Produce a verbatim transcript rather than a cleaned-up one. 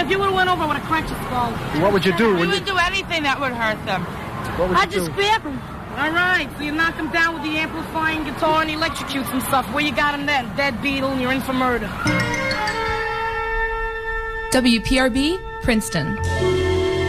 if you would have went over, I would have cracked your skull. What would you do? We Would wouldn't you, do anything that would hurt them. what would I'd you just do? spare them. All right, so you knock them down with the amplifying guitar and electrocute some stuff. Where you got them then? Dead Beetle, and you're in for murder. W P R B, Princeton.